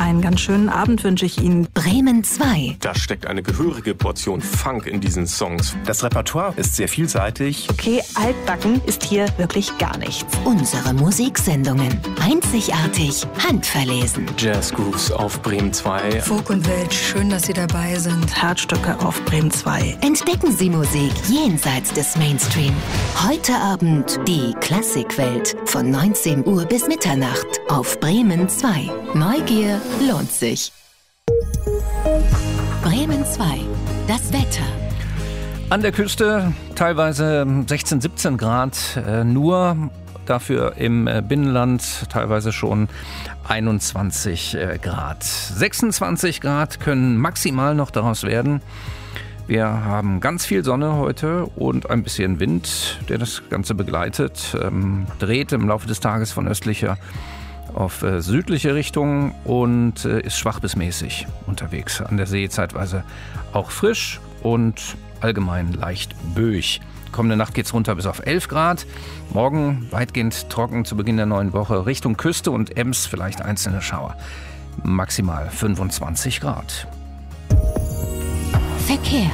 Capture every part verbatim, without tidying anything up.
Einen ganz schönen Abend wünsche ich Ihnen. Bremen zwei. Da steckt eine gehörige Portion Funk in diesen Songs. Das Repertoire ist sehr vielseitig. Okay, altbacken ist hier wirklich gar nichts. Unsere Musiksendungen. Einzigartig, handverlesen. Jazz Grooves auf Bremen zwei. Folk und Welt, schön, dass Sie dabei sind. Herzstücke auf Bremen zwei. Entdecken Sie Musik jenseits des Mainstream. Heute Abend die Klassikwelt von neunzehn Uhr bis Mitternacht auf Bremen zwei. Neugier lohnt sich. Bremen zwei. Das Wetter. An der Küste teilweise sechzehn, siebzehn Grad, äh, nur dafür im äh, Binnenland teilweise schon einundzwanzig äh, Grad. sechsundzwanzig Grad können maximal noch daraus werden. Wir haben ganz viel Sonne heute und ein bisschen Wind, der das Ganze begleitet. Ähm, dreht im Laufe des Tages von östlicher auf äh, südliche Richtung und äh, ist schwach bis mäßig unterwegs. An der See zeitweise auch frisch und allgemein leicht böig. Kommende Nacht geht's runter bis auf elf Grad. Morgen weitgehend trocken zu Beginn der neuen Woche. Richtung Küste und Ems vielleicht einzelne Schauer. Maximal fünfundzwanzig Grad. Verkehr.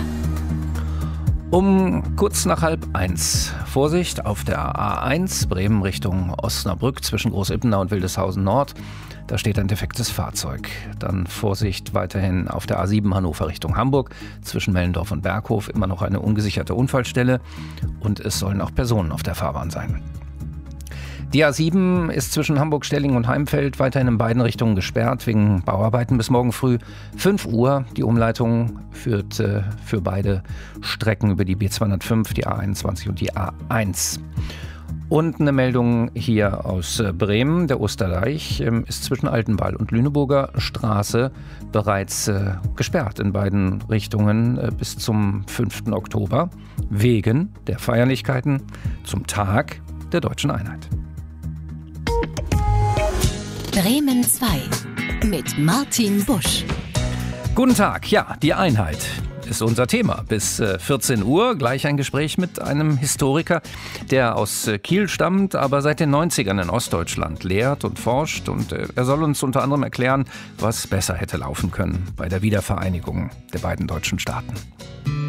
Um kurz nach halb eins. Vorsicht auf der A eins, Bremen Richtung Osnabrück zwischen Großippenau und Wildeshausen Nord. Da steht ein defektes Fahrzeug. Dann Vorsicht weiterhin auf der A sieben Hannover Richtung Hamburg zwischen Mellendorf und Berghof. Immer noch eine ungesicherte Unfallstelle und es sollen auch Personen auf der Fahrbahn sein. Die A sieben ist zwischen Hamburg-Stelling und Heimfeld weiterhin in beiden Richtungen gesperrt wegen Bauarbeiten bis morgen früh fünf Uhr. Die Umleitung führt äh, für beide Strecken über die B zweihundertfünf, die A einundzwanzig und die A eins. Und eine Meldung hier aus äh, Bremen. Der Osterdeich äh, ist zwischen Altenwall und Lüneburger Straße bereits äh, gesperrt in beiden Richtungen äh, bis zum fünften Oktober wegen der Feierlichkeiten zum Tag der Deutschen Einheit. Bremen zwei mit Martin Busch. Guten Tag, ja, die Einheit ist unser Thema. Bis äh, vierzehn Uhr gleich ein Gespräch mit einem Historiker, der aus äh, Kiel stammt, aber seit den neunzigern in Ostdeutschland lehrt und forscht. Und äh, er soll uns unter anderem erklären, was besser hätte laufen können bei der Wiedervereinigung der beiden deutschen Staaten.